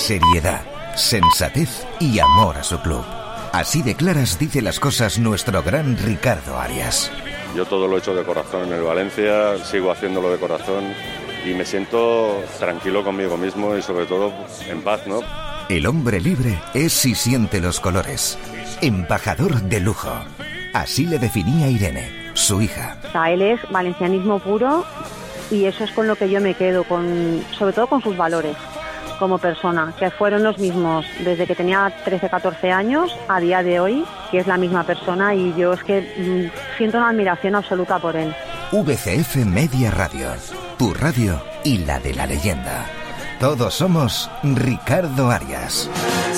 seriedad, sensatez y amor a su club. Así de claras dice las cosas nuestro gran Ricardo Arias. Yo todo lo he hecho de corazón en el Valencia, sigo haciéndolo de corazón y me siento tranquilo conmigo mismo y sobre todo en paz, ¿no? El hombre libre es si siente los colores. Embajador de lujo. Así le definía Irene, su hija. O sea, él es valencianismo puro y eso es con lo que yo me quedo, sobre todo con sus valores como persona, que fueron los mismos desde que tenía 13, 14 años a día de hoy, que es la misma persona y yo es que siento una admiración absoluta por él. VCF Media Radio, tu radio y la de la leyenda. Todos somos Ricardo Arias.